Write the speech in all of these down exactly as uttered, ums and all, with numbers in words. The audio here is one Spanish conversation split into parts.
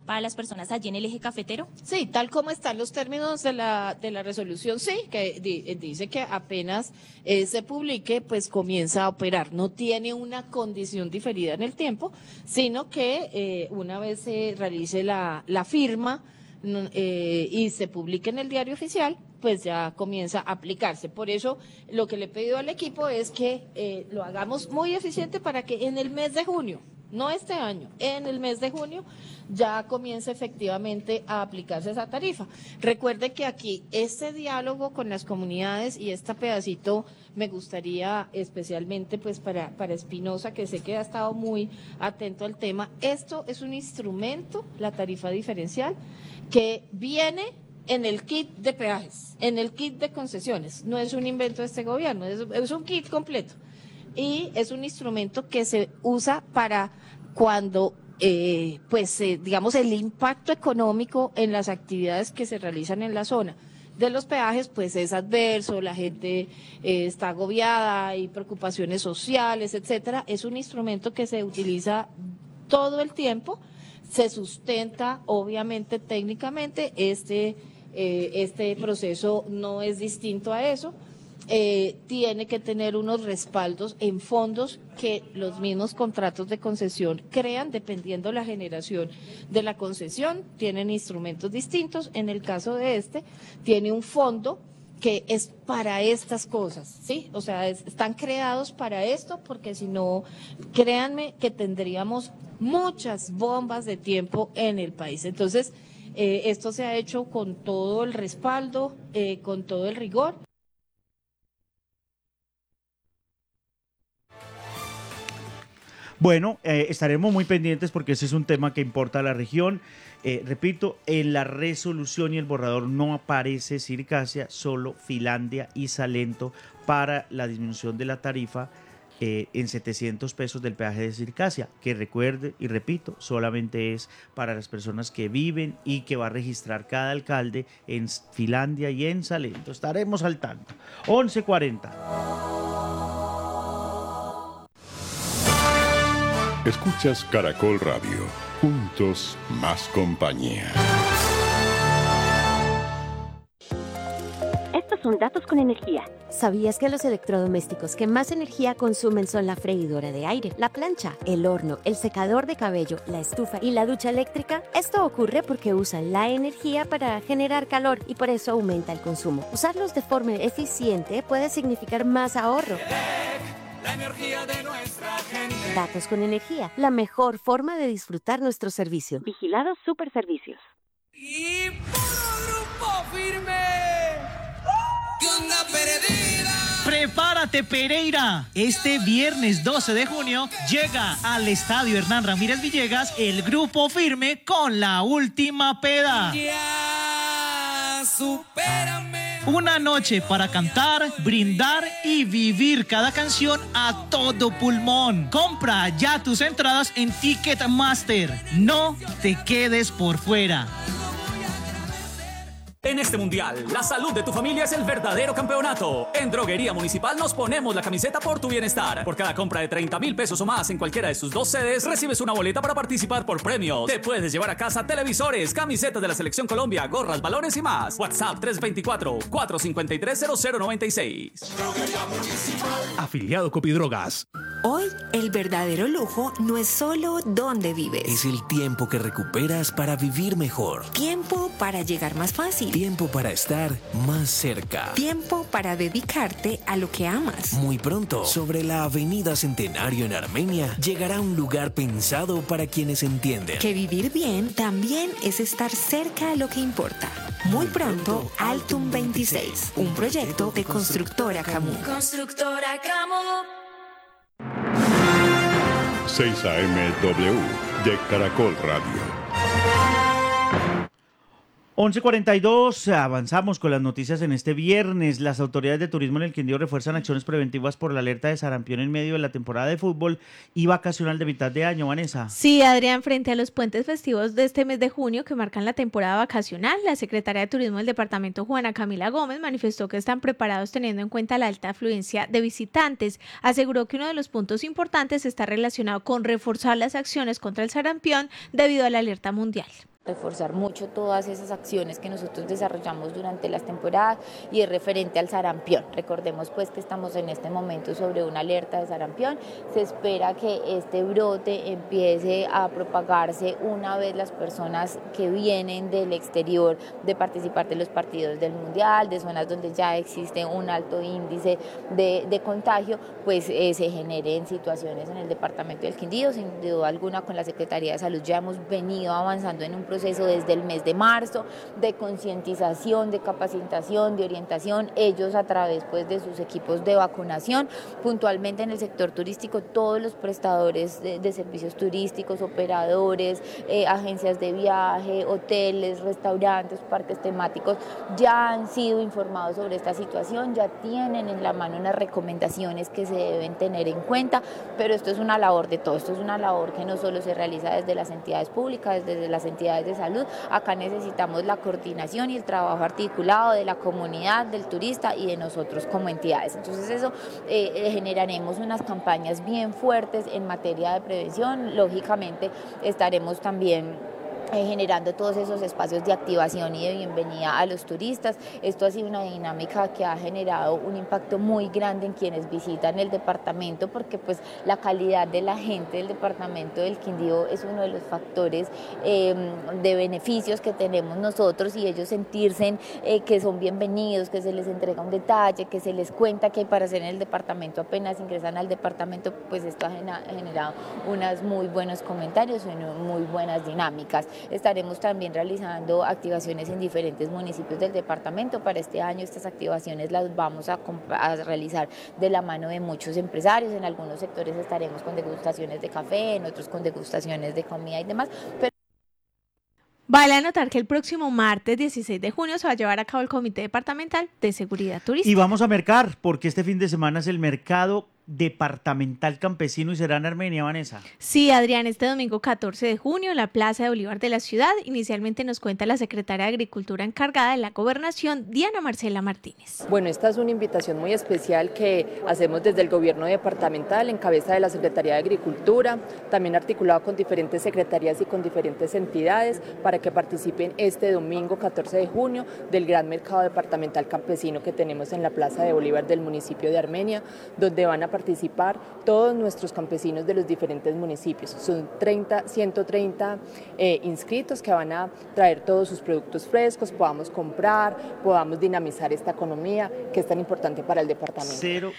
para las personas allí en el eje cafetero? Sí, tal como están los términos de la de la resolución, sí, que di, dice que apenas eh, se publique, pues comienza a operar. No tiene una condición diferida en el tiempo, sino que eh, una vez se realice la, la firma eh, y se publique en el diario oficial, pues ya comienza a aplicarse. Por eso lo que le he pedido al equipo es que eh, lo hagamos muy eficiente para que en el mes de junio, no este año, en el mes de junio ya comienza efectivamente a aplicarse esa tarifa. Recuerde que aquí este diálogo con las comunidades y este pedacito me gustaría especialmente pues para, para Espinosa, que sé que ha estado muy atento al tema. Esto es un instrumento, la tarifa diferencial, que viene en el kit de peajes, en el kit de concesiones. No es un invento de este gobierno, es, es un kit completo. Y es un instrumento que se usa para cuando, eh, pues, eh, digamos, el impacto económico en las actividades que se realizan en la zona de los peajes, pues es adverso, la gente eh, está agobiada, hay preocupaciones sociales, etcétera. Es un instrumento que se utiliza todo el tiempo, se sustenta, obviamente, técnicamente, este, eh, este proceso no es distinto a eso. Eh, tiene que tener unos respaldos en fondos que los mismos contratos de concesión crean dependiendo la generación de la concesión, tienen instrumentos distintos. En el caso de este, tiene un fondo que es para estas cosas, ¿sí? O sea, es, están creados para esto, porque si no, créanme que tendríamos muchas bombas de tiempo en el país. Entonces, eh, esto se ha hecho con todo el respaldo, eh, con todo el rigor. Bueno, eh, estaremos muy pendientes porque ese es un tema que importa a la región. Eh, repito, en la resolución y el borrador no aparece Circasia, solo Finlandia y Salento para la disminución de la tarifa eh, en setecientos pesos del peaje de Circasia, que recuerde y repito, solamente es para las personas que viven y que va a registrar cada alcalde en Finlandia y en Salento. Estaremos al tanto. once cuarenta. Escuchas Caracol Radio, juntos más compañía. Estos son datos con energía. ¿Sabías que los electrodomésticos que más energía consumen son la freidora de aire, la plancha, el horno, el secador de cabello, la estufa y la ducha eléctrica? Esto ocurre porque usan la energía para generar calor y por eso aumenta el consumo. Usarlos de forma eficiente puede significar más ahorro. La energía de nuestra gente. Datos con energía, la mejor forma de disfrutar nuestro servicio. Vigilados Superservicios. Y puro Grupo Firme. ¿Qué onda, perdida? Prepárate, Pereira. Este viernes doce de junio llega al Estadio Hernán Ramírez Villegas el Grupo Firme con La Última Peda. Ya, supérame. Una noche para cantar, brindar y vivir cada canción a todo pulmón. Compra ya tus entradas en Ticketmaster. No te quedes por fuera. En este mundial, la salud de tu familia es el verdadero campeonato. En Droguería Municipal nos ponemos la camiseta por tu bienestar. Por cada compra de treinta mil pesos o más en cualquiera de sus dos sedes, recibes una boleta para participar por premios. Te puedes llevar a casa televisores, camisetas de la Selección Colombia, gorras, balones y más. WhatsApp tres dos cuatro, cuatro cinco tres, cero cero nueve seis. Droguería Municipal. Afiliado Copidrogas. Hoy, el verdadero lujo no es solo dónde vives. Es el tiempo que recuperas para vivir mejor. Tiempo para llegar más fácil. Tiempo para estar más cerca. Tiempo para dedicarte a lo que amas. Muy pronto, sobre la Avenida Centenario en Armenia, llegará un lugar pensado para quienes entienden. Que vivir bien también es estar cerca a lo que importa. Muy pronto, Altum veintiséis, un proyecto de Constructora Camu. Constructora Camu. seis A M W de Caracol Radio. once cuarenta y dos, avanzamos con las noticias en este viernes. Las autoridades de turismo en el Quindío refuerzan acciones preventivas por la alerta de sarampión en medio de la temporada de fútbol y vacacional de mitad de año. Vanessa. Sí, Adrián, frente a los puentes festivos de este mes de junio que marcan la temporada vacacional, la secretaria de Turismo del departamento, Juana Camila Gómez, manifestó que están preparados teniendo en cuenta la alta afluencia de visitantes. Aseguró que uno de los puntos importantes está relacionado con reforzar las acciones contra el sarampión debido a la alerta mundial. reforzar mucho todas esas acciones que nosotros desarrollamos durante las temporadas y es referente al sarampión. Recordemos pues que estamos en este momento sobre una alerta de sarampión. Se espera que este brote empiece a propagarse una vez las personas que vienen del exterior de participar de los partidos del Mundial, de zonas donde ya existe un alto índice de, de contagio, pues eh, se generen situaciones en el departamento del Quindío. Sin duda alguna, con la Secretaría de Salud ya hemos venido avanzando en un proceso desde el mes de marzo de concientización, de capacitación, de orientación, ellos a través pues de sus equipos de vacunación. Puntualmente en el sector turístico, todos los prestadores de, de servicios turísticos, operadores, eh, agencias de viaje, hoteles, restaurantes, parques temáticos, ya han sido informados sobre esta situación, ya tienen en la mano unas recomendaciones que se deben tener en cuenta, pero esto es una labor de todos, esto es una labor que no solo se realiza desde las entidades públicas, desde las entidades de salud. Acá necesitamos la coordinación y el trabajo articulado de la comunidad, del turista y de nosotros como entidades. Entonces eso eh, generaremos unas campañas bien fuertes en materia de prevención. Lógicamente estaremos también Eh, generando todos esos espacios de activación y de bienvenida a los turistas. Esto ha sido una dinámica que ha generado un impacto muy grande en quienes visitan el departamento, porque pues la calidad de la gente del departamento del Quindío es uno de los factores eh, de beneficios que tenemos nosotros, y ellos sentirse eh, que son bienvenidos, que se les entrega un detalle, que se les cuenta qué hay para hacer en el departamento apenas ingresan al departamento, pues esto ha generado unos muy buenos comentarios y muy buenas dinámicas. Estaremos también realizando activaciones en diferentes municipios del departamento. Para este año estas activaciones las vamos a, a realizar de la mano de muchos empresarios. En algunos sectores estaremos con degustaciones de café, en otros con degustaciones de comida y demás. Pero vale anotar que el próximo martes dieciséis de junio se va a llevar a cabo el Comité Departamental de Seguridad Turística. Y vamos a mercar, porque este fin de semana es el mercado departamental campesino y será en Armenia, Vanessa. Sí, Adrián, este domingo catorce de junio en la Plaza de Bolívar de la ciudad. Inicialmente nos cuenta la secretaria de Agricultura encargada de la Gobernación, Diana Marcela Martínez. Bueno, esta es una invitación muy especial que hacemos desde el gobierno departamental en cabeza de la Secretaría de Agricultura, también articulado con diferentes secretarías y con diferentes entidades para que participen este domingo catorce de junio del gran mercado departamental campesino que tenemos en la Plaza de Bolívar del municipio de Armenia, donde van a participar todos nuestros campesinos de los diferentes municipios. Son treinta, ciento treinta eh, inscritos que van a traer todos sus productos frescos, podamos comprar, podamos dinamizar esta economía que es tan importante para el departamento. Cero.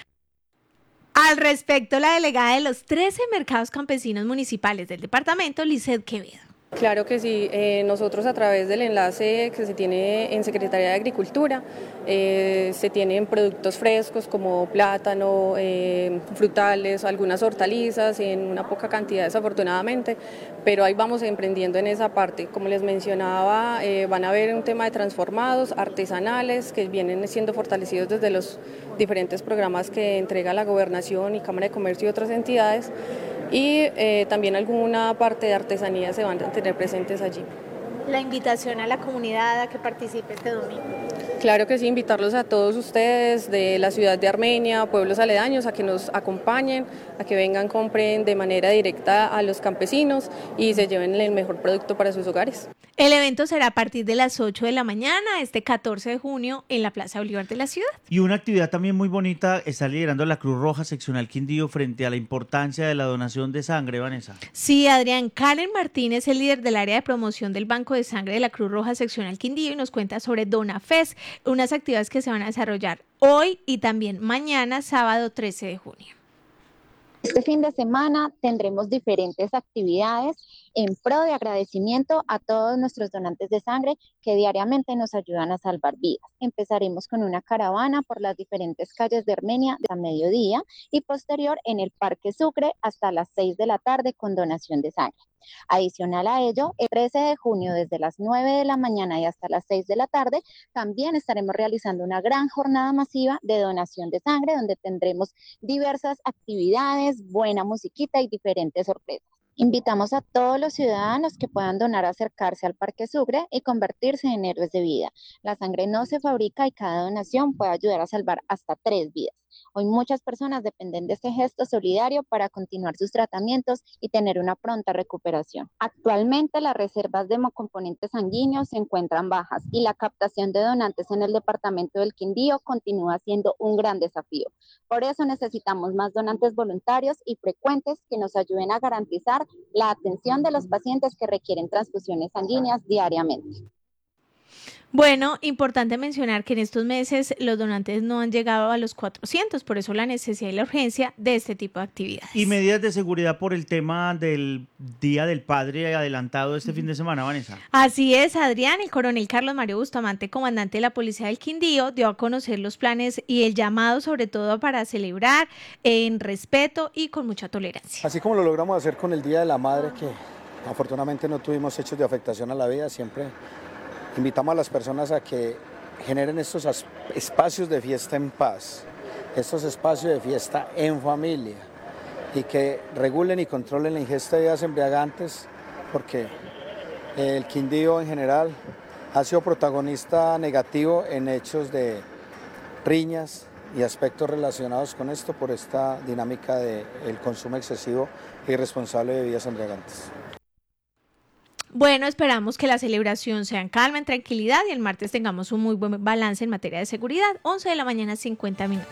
Al respecto, la delegada de los trece mercados campesinos municipales del departamento, Lizeth Quevedo. Claro que sí, eh, nosotros a través del enlace que se tiene en Secretaría de Agricultura, eh, se tienen productos frescos como plátano, eh, frutales, algunas hortalizas en una poca cantidad desafortunadamente, pero ahí vamos emprendiendo en esa parte. Como les mencionaba, eh, van a haber un tema de transformados, artesanales, que vienen siendo fortalecidos desde los diferentes programas que entrega la Gobernación y Cámara de Comercio y otras entidades. Y eh, también alguna parte de artesanía se van a tener presentes allí. La invitación a la comunidad a que participe este domingo. Claro que sí, invitarlos a todos ustedes de la ciudad de Armenia, pueblos aledaños, a que nos acompañen, a que vengan, compren de manera directa a los campesinos y se lleven el mejor producto para sus hogares. El evento será a partir de las ocho de la mañana, este catorce de junio, en la Plaza Bolívar de la ciudad. Y una actividad también muy bonita está liderando la Cruz Roja Seccional Quindío frente a la importancia de la donación de sangre, Vanessa. Sí, Adrián, Karen Martínez, el líder del área de promoción del Banco de Sangre de la Cruz Roja Seccional Quindío, y nos cuenta sobre DonaFest, unas actividades que se van a desarrollar hoy y también mañana, sábado trece de junio. Este fin de semana tendremos diferentes actividades en pro de agradecimiento a todos nuestros donantes de sangre que diariamente nos ayudan a salvar vidas. Empezaremos con una caravana por las diferentes calles de Armenia a mediodía y posterior en el Parque Sucre hasta las seis de la tarde con donación de sangre. Adicional a ello, el trece de junio desde las nueve de la mañana y hasta las seis de la tarde, también estaremos realizando una gran jornada masiva de donación de sangre donde tendremos diversas actividades, buena musiquita y diferentes sorpresas. Invitamos a todos los ciudadanos que puedan donar a acercarse al Parque Sucre y convertirse en héroes de vida. La sangre no se fabrica y cada donación puede ayudar a salvar hasta tres vidas. Hoy muchas personas dependen de este gesto solidario para continuar sus tratamientos y tener una pronta recuperación. Actualmente las reservas de hemocomponentes sanguíneos se encuentran bajas y la captación de donantes en el departamento del Quindío continúa siendo un gran desafío. Por eso necesitamos más donantes voluntarios y frecuentes que nos ayuden a garantizar la atención de los pacientes que requieren transfusiones sanguíneas diariamente. Bueno, importante mencionar que en estos meses los donantes no han llegado a los cuatrocientos, por eso la necesidad y la urgencia de este tipo de actividades. Y medidas de seguridad por el tema del Día del Padre adelantado este fin de semana, Vanessa. Así es, Adrián. El coronel Carlos Mario Bustamante, comandante de la Policía del Quindío, dio a conocer los planes y el llamado sobre todo para celebrar en respeto y con mucha tolerancia. Así como lo logramos hacer con el Día de la Madre, que afortunadamente no tuvimos hechos de afectación a la vida, siempre invitamos a las personas a que generen estos espacios de fiesta en paz, estos espacios de fiesta en familia y que regulen y controlen la ingesta de bebidas embriagantes, porque el Quindío en general ha sido protagonista negativo en hechos de riñas y aspectos relacionados con esto por esta dinámica del consumo excesivo e irresponsable de bebidas embriagantes. Bueno, esperamos que la celebración sea en calma, en tranquilidad y el martes tengamos un muy buen balance en materia de seguridad. once de la mañana, cincuenta minutos.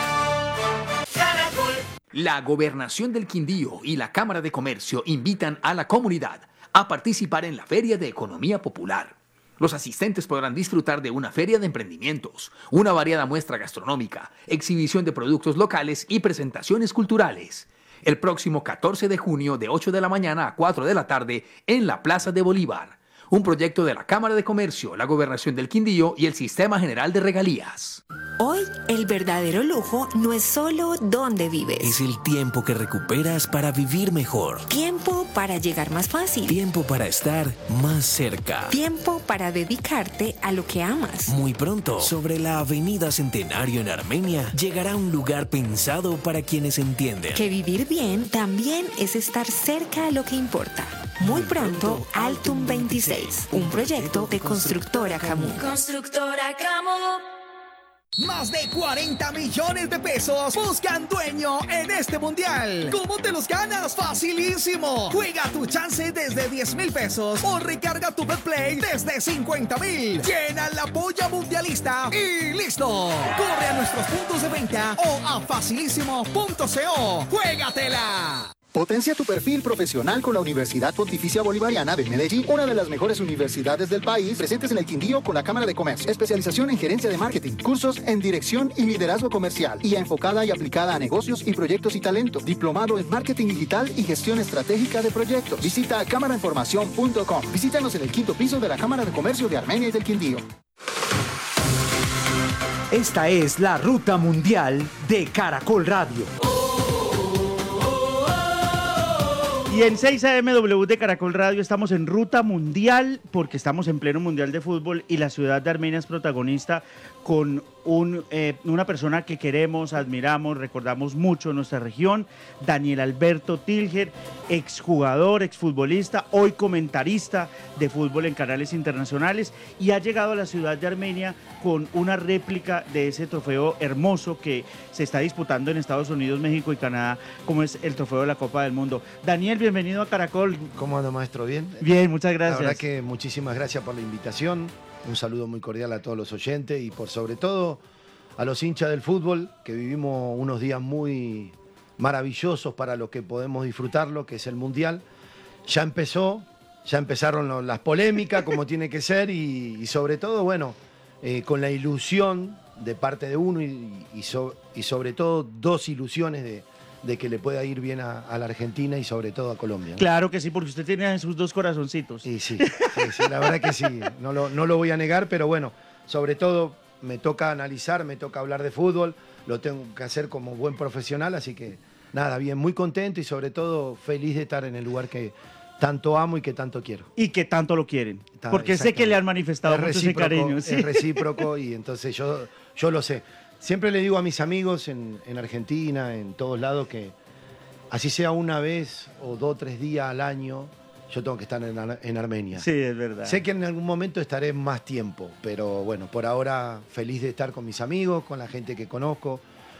La Gobernación del Quindío y la Cámara de Comercio invitan a la comunidad a participar en la Feria de Economía Popular. Los asistentes podrán disfrutar de una feria de emprendimientos, una variada muestra gastronómica, exhibición de productos locales y presentaciones culturales. El próximo catorce de junio de ocho de la mañana a cuatro de la tarde en la Plaza de Bolívar. Un proyecto de la Cámara de Comercio, la Gobernación del Quindío y el Sistema General de Regalías. Hoy, el verdadero lujo no es solo dónde vives. Es el tiempo que recuperas para vivir mejor. Tiempo para llegar más fácil. Tiempo para estar más cerca. Tiempo para dedicarte a lo que amas. Muy pronto, sobre la Avenida Centenario en Armenia, llegará un lugar pensado para quienes entienden que vivir bien también es estar cerca a lo que importa. Muy pronto, Altum veintiséis, un proyecto de Constructora Camus. Constructora Camus. Más de cuarenta millones de pesos buscan dueño en este mundial. ¿Cómo te los ganas? Facilísimo. Juega tu chance desde diez mil pesos o recarga tu BetPlay desde cincuenta mil. Llena la polla mundialista y listo. Corre a nuestros puntos de venta o a facilísimo punto co. ¡Juégatela! Potencia tu perfil profesional con la Universidad Pontificia Bolivariana de Medellín, una de las mejores universidades del país, presentes en el Quindío con la Cámara de Comercio. Especialización en gerencia de marketing, cursos en dirección y liderazgo comercial, y enfocada y aplicada a negocios y proyectos y talento. Diplomado en marketing digital y gestión estratégica de proyectos. Visita cámara información punto com. Visítanos en el quinto piso de la Cámara de Comercio de Armenia y del Quindío. Esta es la Ruta Mundial de Caracol Radio. Y en seis A M W de Caracol Radio estamos en Ruta Mundial porque estamos en pleno Mundial de Fútbol y la ciudad de Armenia es protagonista con un, eh, una persona que queremos, admiramos, recordamos mucho en nuestra región, Daniel Alberto Tilger, exjugador, exfutbolista, hoy comentarista de fútbol en canales internacionales y ha llegado a la ciudad de Armenia con una réplica de ese trofeo hermoso que se está disputando en Estados Unidos, México y Canadá, como es el trofeo de la Copa del Mundo. Daniel, bienvenido a Caracol. ¿Cómo anda, maestro? ¿Bien? Bien, muchas gracias. La verdad que muchísimas gracias por la invitación. Un saludo muy cordial a todos los oyentes y por sobre todo a los hinchas del fútbol, que vivimos unos días muy maravillosos para lo que podemos disfrutarlo, que es el Mundial. Ya empezó, ya empezaron las polémicas como tiene que ser y, y sobre todo, bueno, eh, con la ilusión de parte de uno y, y, so, y sobre todo dos ilusiones de, de que le pueda ir bien a, a la Argentina y sobre todo a Colombia, ¿no? Claro que sí, porque usted tiene sus dos corazoncitos. Sí, sí, sí, sí, la verdad que sí, no lo, no lo voy a negar, pero bueno, sobre todo me toca analizar, me toca hablar de fútbol, lo tengo que hacer como buen profesional, así que nada, bien, muy contento y sobre todo feliz de estar en el lugar que tanto amo y que tanto quiero. Y que tanto lo quieren, porque sé que le han manifestado mucho ese cariño. Sí. Es recíproco y entonces yo, yo lo sé. Siempre le digo a mis amigos en, en Argentina, en todos lados, que así sea una vez o dos o tres días al año, yo tengo que estar en, en Armenia. Sí, es verdad. Sé que en algún momento estaré más tiempo, pero bueno, por ahora feliz de estar con mis amigos, con la gente que conozco,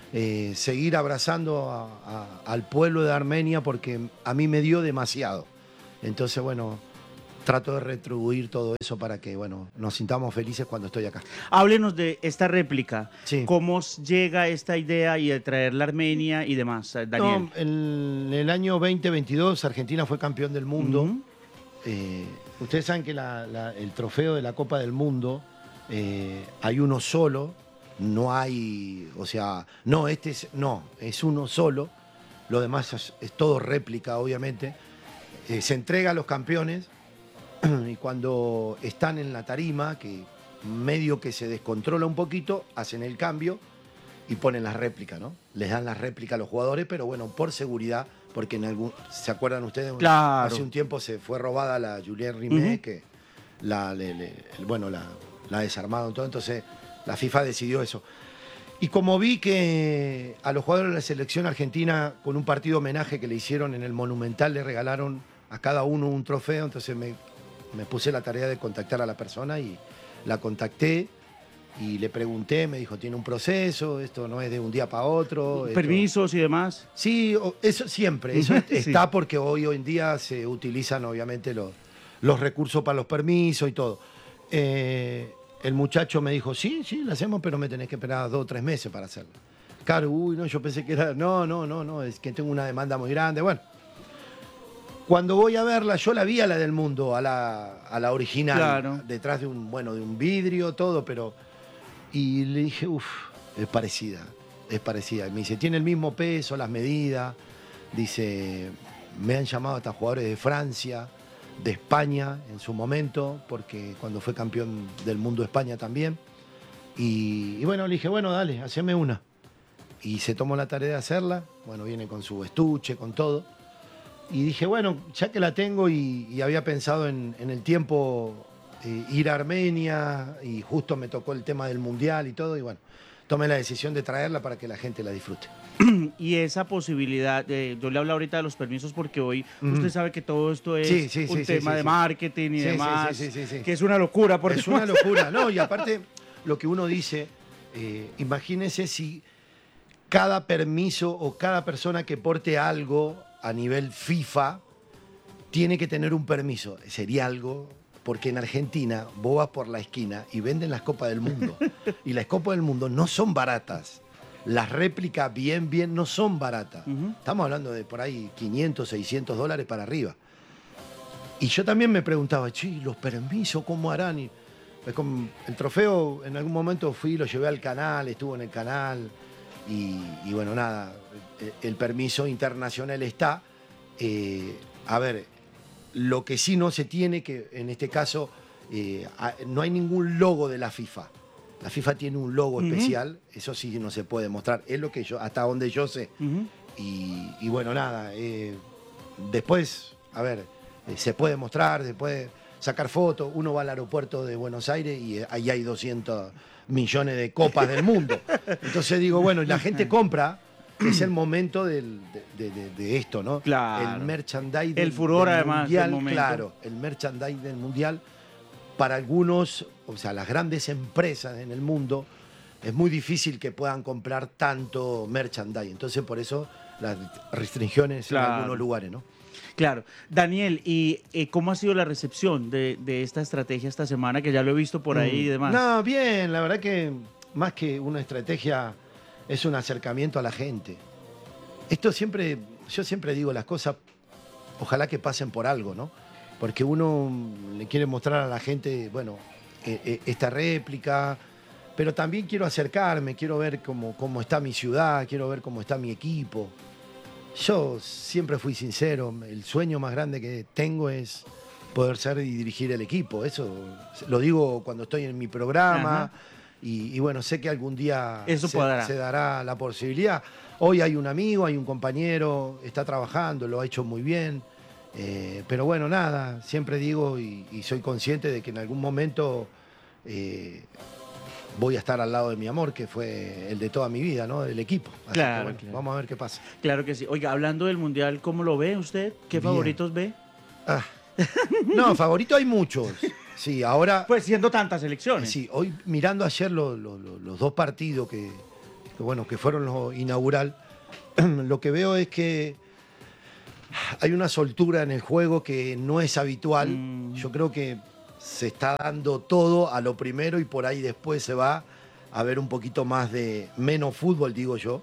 eh, seguir abrazando a, a, al pueblo de Armenia porque a mí me dio demasiado. Entonces, bueno, trato de retribuir todo eso para que, bueno, nos sintamos felices cuando estoy acá. Háblenos de esta réplica. Sí. ¿Cómo llega esta idea y de traer la Armenia y demás, Daniel? No, en el año veinte veintidós Argentina fue campeón del mundo. Uh-huh. eh, ustedes saben que la, la, el trofeo de la Copa del Mundo eh, hay uno solo, no hay, o sea, no, este es, no, es uno solo, lo demás es, es todo réplica, obviamente. Eh, se entrega a los campeones y cuando están en la tarima, que medio que se descontrola un poquito, hacen el cambio y ponen las réplicas, ¿no? Les dan las réplicas a los jugadores, pero bueno, por seguridad, porque en algún, ¿se acuerdan ustedes? Claro. Hace un tiempo se fue robada la Julien Rimet, Uh-huh. que la, le, le, bueno, la, la desarmaron todo, entonces la FIFA decidió eso. Y como vi que a los jugadores de la selección argentina, con un partido homenaje que le hicieron en el Monumental, le regalaron a cada uno un trofeo, entonces me, me puse la tarea de contactar a la persona y la contacté y le pregunté, me dijo, tiene un proceso, esto no es de un día para otro. Permisos esto... y demás. Sí, eso siempre, eso Sí. está porque hoy, hoy en día se utilizan obviamente los, los recursos para los permisos y todo. Eh, el muchacho me dijo, sí, sí, lo hacemos, pero me tenés que esperar dos o tres meses para hacerlo. Claro, uy, no, yo pensé que era, no, no, no, no, es que tengo una demanda muy grande, bueno. Cuando voy a verla, yo la vi a la del mundo, a la, a la original, Claro. detrás de un, bueno, de un vidrio, todo, pero... Y le dije, uff, es parecida, es parecida. Y me dice, tiene el mismo peso, las medidas. Dice, me han llamado hasta jugadores de Francia, de España en su momento, porque cuando fue campeón del mundo España también. Y, y bueno, le dije, bueno, dale, haceme una. Y se tomó la tarea de hacerla. Bueno, viene con su estuche, con todo. Y dije, bueno, ya que la tengo y, y había pensado en, en el tiempo eh, ir a Armenia y justo me tocó el tema del Mundial y todo, y bueno, tomé la decisión de traerla para que la gente la disfrute. Y esa posibilidad, eh, yo le hablo ahorita de los permisos porque hoy Ujú. usted sabe que todo esto es Sí, sí, un sí, tema sí, de sí. marketing y Sí, sí, demás, sí, sí, sí, sí. que es una locura. Por Es demás. una locura, ¿no? Y aparte, lo que uno dice, eh, imagínense si cada permiso o cada persona que porte algo a nivel FIFA tiene que tener un permiso. Sería algo, porque en Argentina vos vas por la esquina y venden las Copas del Mundo. Y las Copas del Mundo no son baratas. Las réplicas bien, bien no son baratas. Uh-huh. Estamos hablando de por ahí quinientos, seiscientos dólares para arriba. Y yo también me preguntaba, che, los permisos, ¿cómo harán? Y es como el trofeo, en algún momento fui, lo llevé al canal, estuvo en el canal. Y, y bueno, nada, el, el permiso internacional está. Eh, a ver, lo que sí no se tiene, que en este caso eh, a- no hay ningún logo de la FIFA. La FIFA tiene un logo Ujú. especial, eso sí no se puede mostrar, es lo que yo, hasta donde yo sé. Ujú. Y, y bueno, nada, eh, después, a ver, eh, se puede mostrar, se puede sacar fotos, uno va al aeropuerto de Buenos Aires y eh, ahí hay doscientos millones de copas del mundo. Entonces digo, bueno, y la gente compra, es el momento del- de, de- de esto, ¿no? Claro. El merchandise del, El furor, del además, mundial, del momento. claro, el merchandise del mundial, para algunos, o sea, las grandes empresas en el mundo, es muy difícil que puedan comprar tanto merchandise. Entonces, por eso las restricciones Claro. en algunos lugares, ¿no? Claro. Daniel, ¿y eh, cómo ha sido la recepción de, de esta estrategia esta semana? Que ya lo he visto por ahí y Mm. demás. No, bien, la verdad que más que una estrategia es un acercamiento a la gente. Esto siempre, yo siempre digo, las cosas, ojalá que pasen por algo, ¿no? Porque uno le quiere mostrar a la gente, bueno, eh, eh, esta réplica, pero también quiero acercarme, quiero ver cómo, cómo está mi ciudad, quiero ver cómo está mi equipo. Yo siempre fui sincero, el sueño más grande que tengo es poder ser y dirigir el equipo. Eso lo digo cuando estoy en mi programa. Ajá. Y, y bueno, sé que algún día Eso se, podrá. se dará la posibilidad. Hoy hay un amigo, hay un compañero, está trabajando, lo ha hecho muy bien. Eh, pero bueno, nada, siempre digo y, y soy consciente de que en algún momento eh, voy a estar al lado de mi amor, que fue el de toda mi vida, ¿no? Del equipo. Así Claro, que bueno, claro. vamos a ver qué pasa. Claro que sí. Oiga, hablando del Mundial, ¿cómo lo ve usted? ¿Qué Bien. favoritos ve? Ah. No, favorito hay muchos. Sí, ahora. Pues siendo tantas elecciones. Sí, hoy mirando ayer lo- lo- lo- los dos partidos que, que bueno, que fueron lo inaugural, lo que veo es que hay una soltura en el juego que no es habitual. Mm. Yo creo que se está dando todo a lo primero y por ahí después se va a ver un poquito más de menos fútbol, digo yo.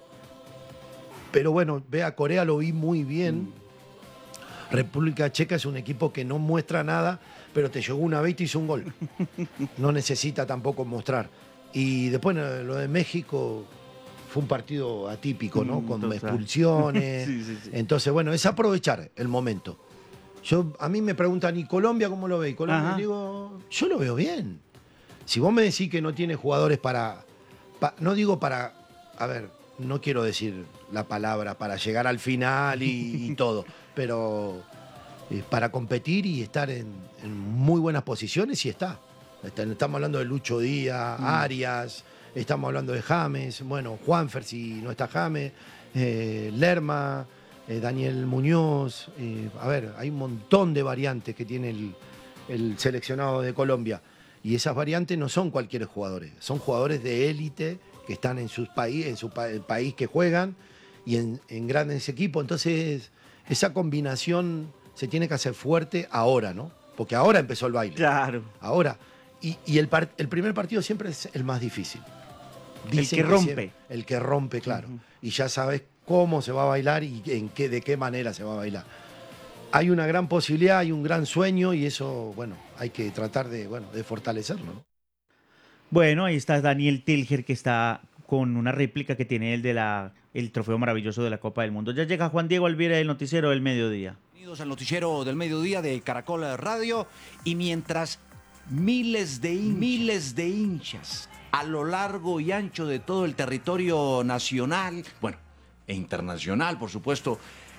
Pero bueno, vea, Corea lo vi muy bien. Mm. República Checa es un equipo que no muestra nada, pero te llegó una vez y te hizo un gol. No necesita tampoco mostrar. Y después lo de México fue un partido atípico, ¿no? Mm, Con total. expulsiones. sí, sí, sí. Entonces, bueno, es aprovechar el momento. Yo, a mí me preguntan, ¿y Colombia cómo lo ve? Y Colombia, Ajá. digo, yo lo veo bien. Si vos me decís que no tiene jugadores para, para... No digo para... A ver, no quiero decir la palabra para llegar al final y, y todo, pero eh, para competir y estar en, en muy buenas posiciones, sí está. Estamos hablando de Lucho Díaz, mm. Arias, estamos hablando de James, bueno, Juanfer si no está James, eh, Lerma, eh, Daniel Muñoz. Eh, a ver, hay un montón de variantes que tiene el, el seleccionado de Colombia. Y esas variantes no son cualquier jugadores, son jugadores de élite que están en, sus país, en su pa el país que juegan y en, en grandes equipos. Entonces, esa combinación se tiene que hacer fuerte ahora, ¿no? Porque ahora empezó el baile. Claro. Ahora. Y, y el, part el primer partido siempre es el más difícil. Dicen el que rompe. Siempre, el que rompe, claro. Uh-huh. Y ya sabes cómo se va a bailar y en qué, de qué manera se va a bailar. Hay una gran posibilidad, hay un gran sueño y eso, bueno, hay que tratar de, bueno, de fortalecerlo, ¿no? Bueno, ahí está Daniel Tilger, que está con una réplica que tiene el de la el trofeo maravilloso de la Copa del Mundo. Ya llega Juan Diego Alvira del Noticiero del Mediodía. Bienvenidos al Noticiero del Mediodía de Caracol Radio. Y mientras miles de, hinchas, miles de hinchas a lo largo y ancho de todo el territorio nacional, bueno, e internacional, por supuesto,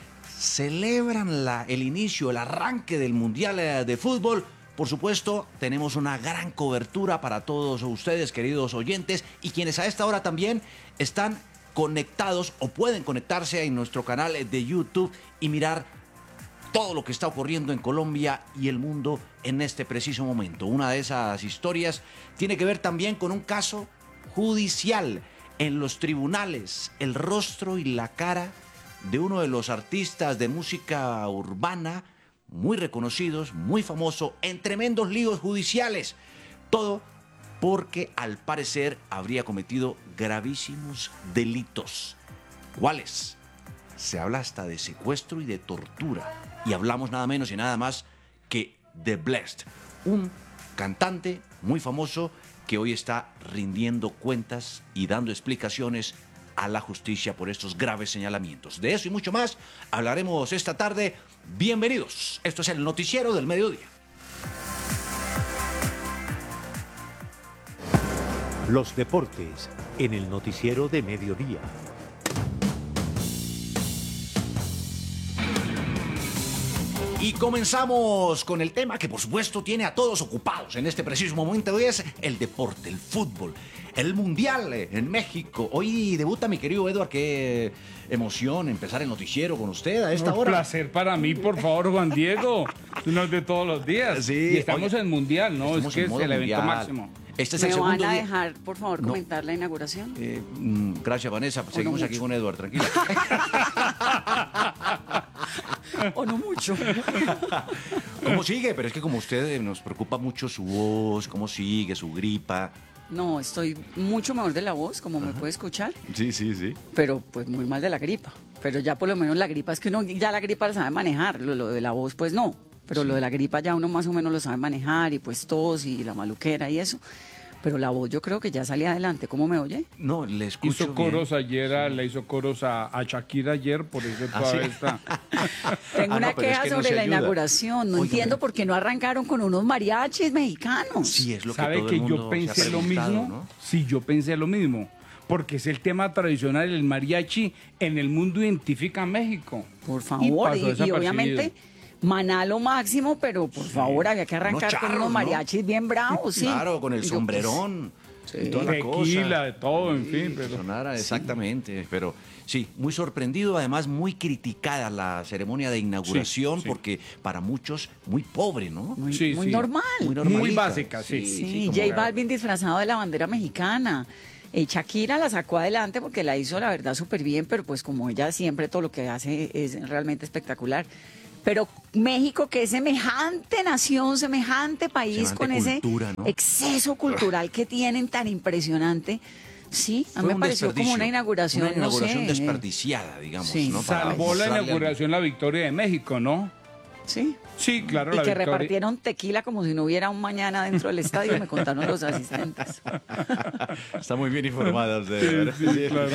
celebran la, el inicio, el arranque del Mundial de Fútbol. Por supuesto, tenemos una gran cobertura para todos ustedes, queridos oyentes, y quienes a esta hora también están conectados o pueden conectarse en nuestro canal de YouTube y mirar todo lo que está ocurriendo en Colombia y el mundo en este preciso momento. Una de esas historias tiene que ver también con un caso judicial en los tribunales, el rostro y la cara de uno de los artistas de música urbana muy reconocidos, muy famoso, en tremendos líos judiciales. Todo porque al parecer habría cometido gravísimos delitos. ¿Cuáles? Se habla hasta de secuestro y de tortura. Y hablamos nada menos y nada más que de Blessd, un cantante muy famoso que hoy está rindiendo cuentas y dando explicaciones a la justicia por estos graves señalamientos. De eso y mucho más hablaremos esta tarde. Bienvenidos. Esto es el Noticiero del Mediodía. Los deportes en el Noticiero de Mediodía. Y comenzamos con el tema que por supuesto tiene a todos ocupados en este preciso momento. Hoy es el deporte, el fútbol, el Mundial en México. Hoy debuta mi querido Edward, qué emoción empezar el noticiero con usted a esta Un hora. Un placer para mí, por favor, Juan Diego. No es de todos los días. Sí, y estamos oye, en Mundial, ¿no? Es que es el mundial. evento máximo. Este es ¿Me el segundo van a día. dejar, por favor, No. comentar la inauguración? Eh, mm, gracias, Vanessa. Seguimos no aquí mucho. con Edward, tranquila. ¿O no mucho? ¿Cómo sigue? Pero es que como usted eh, nos preocupa mucho su voz, cómo sigue, su gripa. No, estoy mucho mejor de la voz, como me puede escuchar, Sí, sí, sí. pero pues muy mal de la gripa. Pero ya por lo menos la gripa es que uno ya la gripa la sabe manejar, lo, lo de la voz pues no. Pero Sí. lo de la gripa ya uno más o menos lo sabe manejar y pues tos y la maluquera y eso. Pero la voz yo creo que ya salí adelante. ¿Cómo me oye? No, le escucho Hizo bien. coros ayer, a- le hizo coros a, a Shakira ayer, por eso ¿Ah, todavía sí? está. Tengo Ah, una no, pero es queja que no sobre se la ayuda. inauguración. No Óigame. entiendo por qué no arrancaron con unos mariachis mexicanos. Sí, es lo que ¿Sabe todo que el mundo yo se ha pensé lo preguntado, mismo? ¿no? Sí, yo pensé lo mismo. Porque es el tema tradicional, el mariachi en el mundo identifica a México. Por Y favor, pasó y, y desapercibido. obviamente Maná lo máximo, pero por favor había que arrancar Unos con charros, unos ¿no? mariachis bien bravos, sí. Claro, con el Y yo, sombrerón. y toda la Tequila, cosa. de todo, en Sí, fin. que Pero... sonara exactamente, pero sí, muy sorprendido, además muy criticada la ceremonia de inauguración, Sí, sí. porque para muchos muy pobre, ¿no? Muy, Sí, muy sí. normal. Muy normalita. Muy básica, sí. Sí, como- J Balvin disfrazado de la bandera mexicana. Eh, Shakira la sacó adelante porque la hizo, la verdad, súper bien, pero pues como ella siempre todo lo que hace es realmente espectacular. Pero México, que es semejante nación, semejante país, Semejante con ese cultura, ¿no? exceso cultural que tienen tan impresionante. Sí, a mí Fue me un pareció como una desperdicio, inauguración, Una inauguración no sé. desperdiciada, digamos. Sí. ¿no? Para Salvó la mostrarle al- inauguración la victoria de México, ¿no? Sí. Sí, claro, Y la que victoria. repartieron tequila como si no hubiera un mañana dentro del estadio, me contaron los asistentes. Está muy bien informada usted. Sí, sí, claro.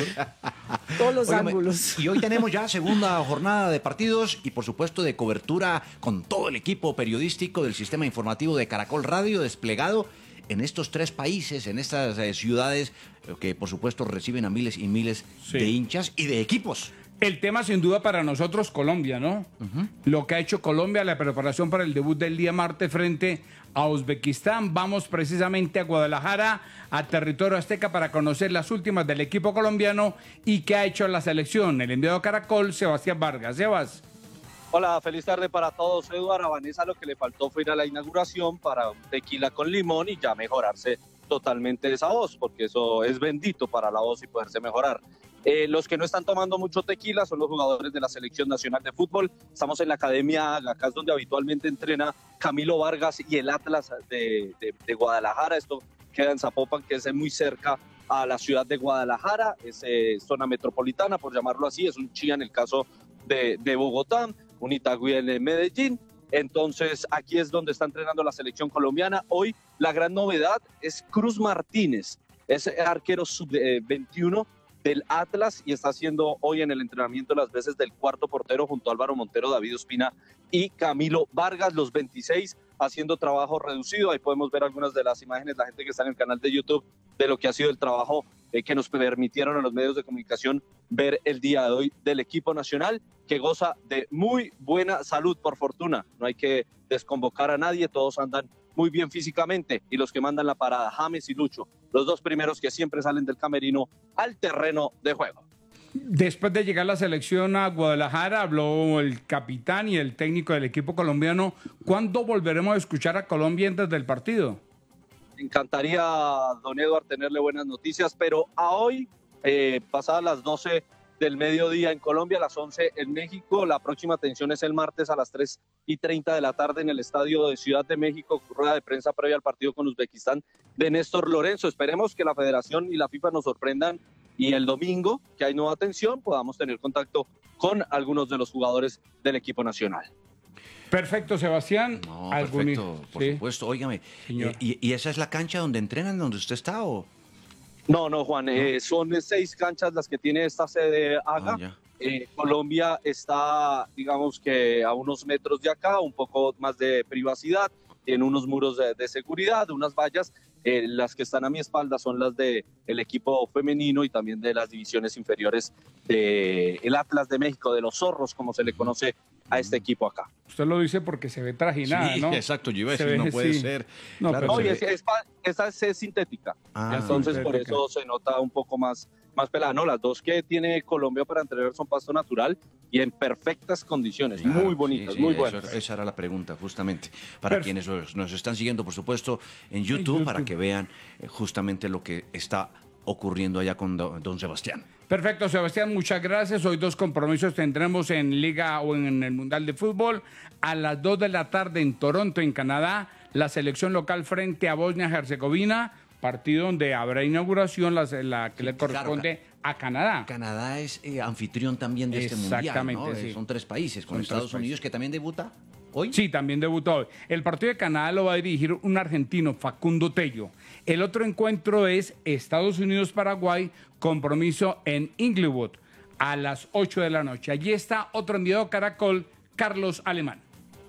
Todos los Óigame, ángulos. Y hoy tenemos ya segunda jornada de partidos y por supuesto de cobertura con todo el equipo periodístico del sistema informativo de Caracol Radio desplegado en estos tres países, en estas eh, ciudades eh, que por supuesto reciben a miles y miles Sí. de hinchas y de equipos. El tema sin duda para nosotros Colombia, ¿no? Lo que ha hecho Colombia, la preparación para el debut del día martes frente a Uzbekistán. Vamos precisamente a Guadalajara, a territorio azteca, para conocer las últimas del equipo colombiano y qué ha hecho la selección. El enviado a Caracol, Sebastián Vargas. Sebas. Hola, feliz tarde para todos. Eduardo, a Vanessa lo que le faltó fue ir a la inauguración para un tequila con limón y ya mejorarse totalmente esa voz, porque eso es bendito para la voz y poderse mejorar. Eh, los que no están tomando mucho tequila son los jugadores de la Selección Nacional de Fútbol. Estamos en la Academia Haga, acá es donde habitualmente entrena Camilo Vargas y el Atlas de, de, de Guadalajara. Esto queda en Zapopan, que es muy cerca a la ciudad de Guadalajara, es eh, zona metropolitana, por llamarlo así, es un Chía en el caso de, de Bogotá, un Itagüí en Medellín. Entonces aquí es donde está entrenando la selección colombiana. Hoy la gran novedad es Cruz Martínez, es arquero sub veintiuno del Atlas y está haciendo hoy en el entrenamiento las veces del cuarto portero junto a Álvaro Montero, David Ospina y Camilo Vargas, los veintiséis haciendo trabajo reducido. Ahí podemos ver algunas de las imágenes, la gente que está en el canal de YouTube, de lo que ha sido el trabajo eh, que nos permitieron a los medios de comunicación ver el día de hoy del equipo nacional, que goza de muy buena salud, por fortuna. No hay que desconvocar a nadie, todos andan muy bien físicamente, y los que mandan la parada, James y Lucho, los dos primeros que siempre salen del camerino al terreno de juego. Después de llegar la selección a Guadalajara, habló el capitán y el técnico del equipo colombiano. ¿Cuándo volveremos a escuchar a Colombia antes del partido? Me encantaría, don Eduardo, tenerle buenas noticias, pero a hoy, eh, pasadas las doce del mediodía en Colombia, a las once en México, la próxima atención es el martes a las tres y treinta de la tarde en el estadio de Ciudad de México, rueda de prensa previa al partido con Uzbekistán de Néstor Lorenzo. Esperemos que la Federación y la FIFA nos sorprendan y el domingo, que hay nueva atención, podamos tener contacto con algunos de los jugadores del equipo nacional. Perfecto, Sebastián. No, ¿Algún- perfecto, por sí. supuesto. Óigame, Señor. eh, y, ¿y esa es la cancha donde entrenan, donde usted está o...? No, no, Juan, eh, son seis canchas las que tiene esta sede Haga. Ah, ya. Eh, Colombia está, digamos que a unos metros de acá, un poco más de privacidad, tiene unos muros de, de seguridad, unas vallas. Eh, las que están a mi espalda son las del equipo femenino y también de las divisiones inferiores del Atlas de México, de los Zorros, como se le conoce a este equipo acá. Usted lo dice porque se ve trajinada, Sí, ¿no? exacto, yo iba a Se decir, ve, no puede sí. ser. No, Claro, pero No, se y ve- es, es pa- esa es, es sintética, Ah, entonces por sintética. eso se nota un poco más, más pelada. No, las dos que tiene Colombia para entrenar son pasto natural y en perfectas condiciones, Claro, muy bonitas, sí, sí, muy eso buenas. era- esa era la pregunta, justamente. Para Perf- quienes nos, nos están siguiendo, por supuesto, en YouTube, YouTube. para que vean eh, justamente lo que está ocurriendo allá con do- don Sebastián. Perfecto, Sebastián, muchas gracias. Hoy dos compromisos tendremos en Liga o en el Mundial de Fútbol. A las dos de la tarde en Toronto, en Canadá, la selección local frente a Bosnia-Herzegovina, partido donde habrá inauguración, la, la que le claro, corresponde a Canadá. Canadá es eh, anfitrión también de este mundial, Exactamente, ¿no? Eh, sí. Son tres países, con Son Estados tres Unidos, países. que también debuta hoy. Sí, también debutó hoy. El partido de Canadá lo va a dirigir un argentino, Facundo Tello. El otro encuentro es Estados Unidos-Paraguay, compromiso en Inglewood, a las ocho de la noche. Allí está otro enviado Caracol, Carlos Alemán.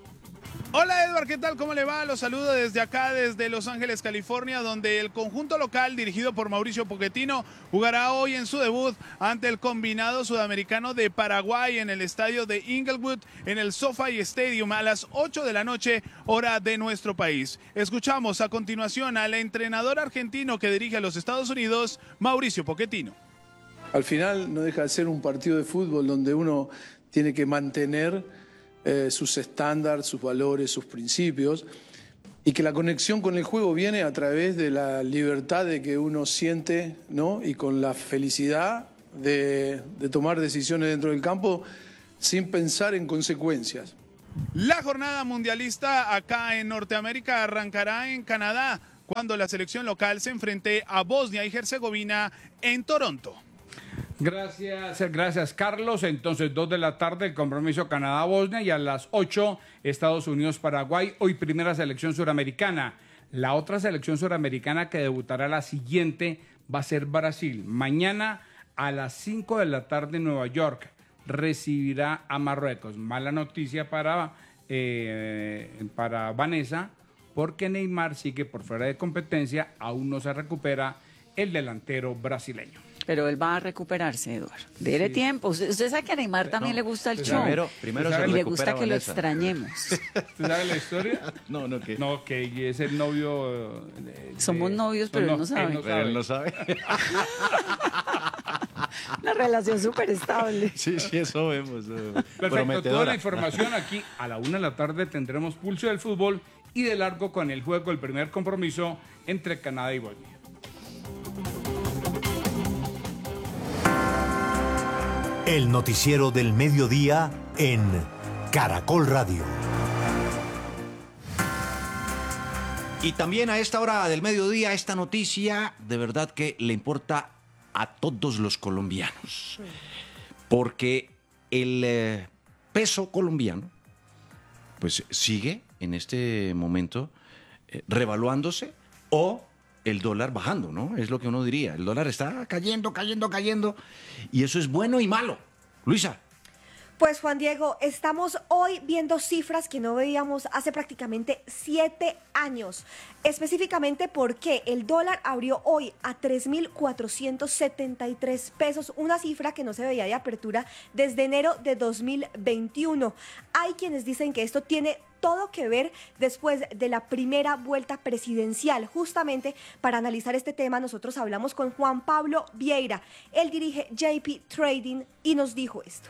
Hola Edward, ¿qué tal? ¿Cómo le va? Los saludo desde acá, desde Los Ángeles, California, donde el conjunto local dirigido por Mauricio Pochettino jugará hoy en su debut ante el combinado sudamericano de Paraguay en el estadio de Inglewood, en el SoFi Stadium, a las ocho de la noche, hora de nuestro país. Escuchamos a continuación al entrenador argentino que dirige a los Estados Unidos, Mauricio Pochettino. Al final no deja de ser un partido de fútbol donde uno tiene que mantener eh, sus estándares, sus valores, sus principios, y que la conexión con el juego viene a través de la libertad de que uno siente, ¿no? Y con la felicidad de, de tomar decisiones dentro del campo sin pensar en consecuencias. La jornada mundialista acá en Norteamérica arrancará en Canadá cuando la selección local se enfrente a Bosnia y Herzegovina en Toronto. Gracias, gracias Carlos. Entonces, dos de la tarde el compromiso Canadá-Bosnia y a las ocho Estados Unidos-Paraguay. Hoy primera selección suramericana. La otra selección suramericana que debutará la siguiente va a ser Brasil. Mañana a las cinco de la tarde en Nueva York recibirá a Marruecos. Mala noticia para, eh, para Vanessa, porque Neymar sigue por fuera de competencia, aún no se recupera el delantero brasileño. Pero él va a recuperarse, Eduardo. Dele sí. tiempo. Usted, usted sabe que a Neymar también no, le gusta el show. Primero, primero se y le gusta que Vanessa. Lo extrañemos. ¿Usted sabe la historia? No, no, que No, que es el novio... De, Somos novios, pero no, él no sabe. Él no sabe. Él no sabe. Una relación súper estable. Sí, sí, eso vemos. Perfecto, toda la información aquí a la una de la tarde tendremos Pulso del Fútbol y de largo con el juego, el primer compromiso entre Canadá y Bosnia. El noticiero del mediodía en Caracol Radio. Y también a esta hora del mediodía, esta noticia de verdad que le importa a todos los colombianos. Porque el eh, peso colombiano pues sigue en este momento eh, revaluándose o el dólar bajando, ¿no? Es lo que uno diría. El dólar está cayendo, cayendo, cayendo. Y eso es bueno y malo. Luisa. Pues Juan Diego, estamos hoy viendo cifras que no veíamos hace prácticamente siete años. Específicamente porque el dólar abrió hoy a tres mil cuatrocientos setenta y tres pesos, una cifra que no se veía de apertura desde enero de dos mil veintiuno. Hay quienes dicen que esto tiene todo que ver después de la primera vuelta presidencial. Justamente para analizar este tema nosotros hablamos con Juan Pablo Vieira. Él dirige J P Trading y nos dijo esto.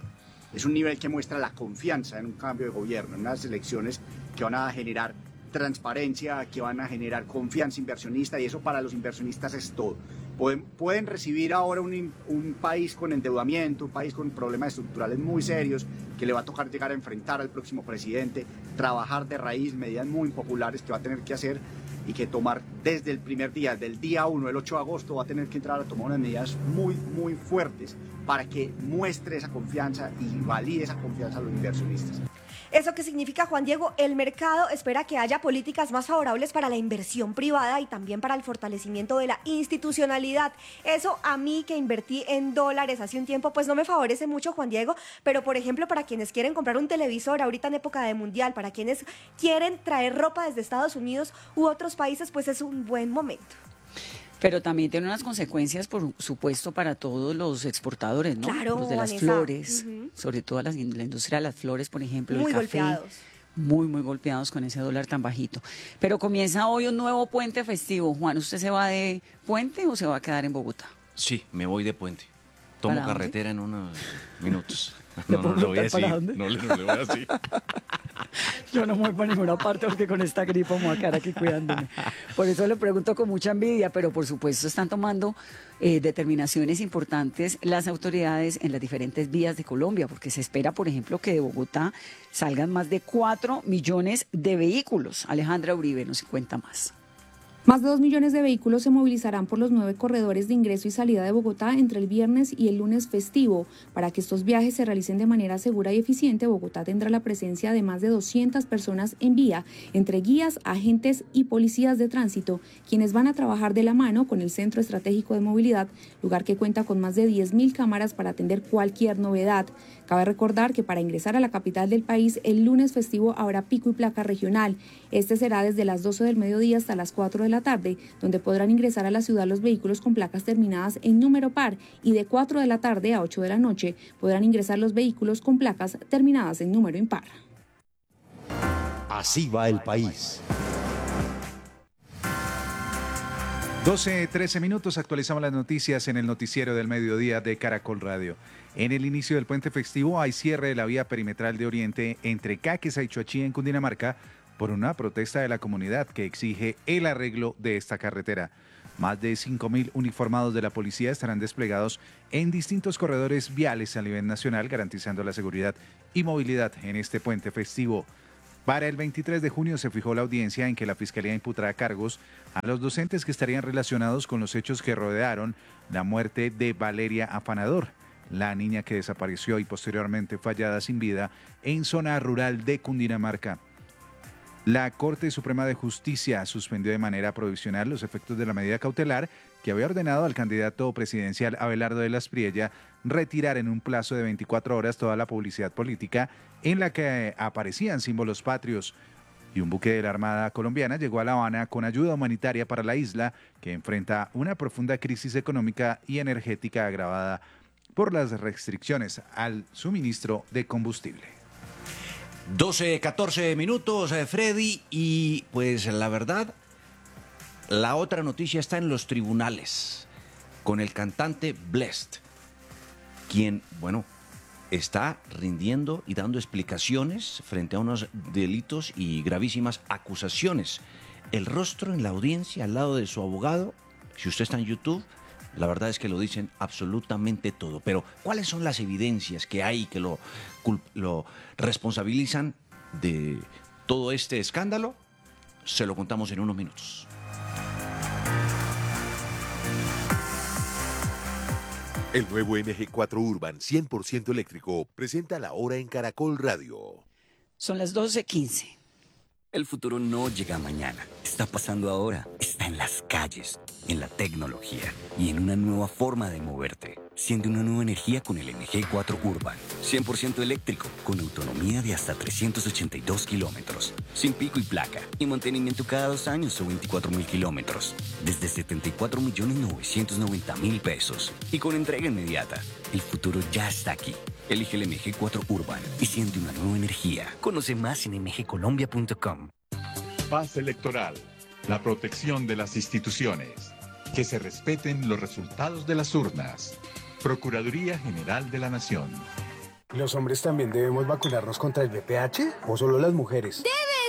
Es un nivel que muestra la confianza en un cambio de gobierno, en unas elecciones que van a generar transparencia, que van a generar confianza inversionista, y eso para los inversionistas es todo. Pueden, pueden recibir ahora un, un país con endeudamiento, un país con problemas estructurales muy serios, que le va a tocar llegar a enfrentar al próximo presidente, trabajar de raíz, medidas muy impopulares que va a tener que hacer y que tomar desde el primer día, del día uno, el ocho de agosto, va a tener que entrar a tomar unas medidas muy, muy fuertes para que muestre esa confianza y valide esa confianza a los inversionistas. ¿Eso qué significa, Juan Diego? El mercado espera que haya políticas más favorables para la inversión privada y también para el fortalecimiento de la institucionalidad. Eso a mí, que invertí en dólares hace un tiempo, pues no me favorece mucho, Juan Diego, pero por ejemplo para quienes quieren comprar un televisor ahorita en época de mundial, para quienes quieren traer ropa desde Estados Unidos u otros países, pues es un buen momento. Pero también tiene unas consecuencias, por supuesto, para todos los exportadores, ¿no? Claro, los de las Vanessa. flores, Uh-huh. sobre todo la, la industria de las flores, por ejemplo, Muy el café. golpeados. Muy, muy golpeados con ese dólar tan bajito. Pero comienza hoy un nuevo puente festivo. Juan, ¿usted se va de puente o se va a quedar en Bogotá? Sí, me voy de puente. Tomo ¿Para carretera dónde? en unos minutos. ¿Le No, no, puedo no lo voy a preguntar para decir. dónde? No, no le voy a decir. Yo no me voy para ninguna parte porque con esta gripa me voy a quedar aquí cuidándome. Por eso le pregunto con mucha envidia, pero por supuesto están tomando eh, determinaciones importantes las autoridades en las diferentes vías de Colombia, porque se espera, por ejemplo, que de Bogotá salgan más de cuatro millones de vehículos. Alejandra Uribe nos cuenta más. Más de dos millones de vehículos se movilizarán por los nueve corredores de ingreso y salida de Bogotá entre el viernes y el lunes festivo. Para que estos viajes se realicen de manera segura y eficiente, Bogotá tendrá la presencia de más de doscientas personas en vía, entre guías, agentes y policías de tránsito, quienes van a trabajar de la mano con el Centro Estratégico de Movilidad, lugar que cuenta con más de diez mil cámaras para atender cualquier novedad. Cabe recordar que para ingresar a la capital del país, el lunes festivo habrá pico y placa regional. Este será desde las doce del mediodía hasta las cuatro de la tarde, donde podrán ingresar a la ciudad los vehículos con placas terminadas en número par, y de cuatro de la tarde a ocho de la noche podrán ingresar los vehículos con placas terminadas en número impar. Así va el país. doce, trece minutos, actualizamos las noticias en el noticiero del mediodía de Caracol Radio. En el inicio del puente festivo hay cierre de la vía perimetral de Oriente entre Caquesa y Choachí en Cundinamarca por una protesta de la comunidad que exige el arreglo de esta carretera. Más de cinco mil uniformados de la policía estarán desplegados en distintos corredores viales a nivel nacional, garantizando la seguridad y movilidad en este puente festivo. Para el veintitrés de junio se fijó la audiencia en que la Fiscalía imputará cargos a los docentes que estarían relacionados con los hechos que rodearon la muerte de Valeria Afanador, la niña que desapareció y posteriormente fue hallada sin vida en zona rural de Cundinamarca. La Corte Suprema de Justicia suspendió de manera provisional los efectos de la medida cautelar que había ordenado al candidato presidencial Abelardo de la Espriella retirar en un plazo de veinticuatro horas toda la publicidad política en la que aparecían símbolos patrios. Y un buque de la Armada colombiana llegó a La Habana con ayuda humanitaria para la isla, que enfrenta una profunda crisis económica y energética agravada por las restricciones al suministro de combustible. doce, catorce minutos, eh, Freddy, y pues la verdad, la otra noticia está en los tribunales, con el cantante Blessd, quien, bueno, está rindiendo y dando explicaciones frente a unos delitos y gravísimas acusaciones. El rostro en la audiencia al lado de su abogado, si usted está en YouTube, la verdad es que lo dicen absolutamente todo. Pero, ¿cuáles son las evidencias que hay que lo, lo responsabilizan de todo este escándalo? Se lo contamos en unos minutos. El nuevo M G cuatro Urban cien por ciento eléctrico presenta la hora en Caracol Radio. Son las doce quince. El futuro no llega mañana, está pasando ahora, está en las calles, en la tecnología y en una nueva forma de moverte. Siente una nueva energía con el M G cuatro Urban, cien por ciento eléctrico, con autonomía de hasta trescientos ochenta y dos kilómetros, sin pico y placa, y mantenimiento cada dos años o veinticuatro mil kilómetros, desde setenta y cuatro millones novecientos noventa mil pesos, y con entrega inmediata. El futuro ya está aquí. Elige el M G cuatro Urban y siente una nueva energía. Conoce más en m g colombia punto com. Paz electoral, la protección de las instituciones, que se respeten los resultados de las urnas. Procuraduría General de la Nación. ¿Los hombres también debemos vacunarnos contra el V I H o solo las mujeres? ¡Debe!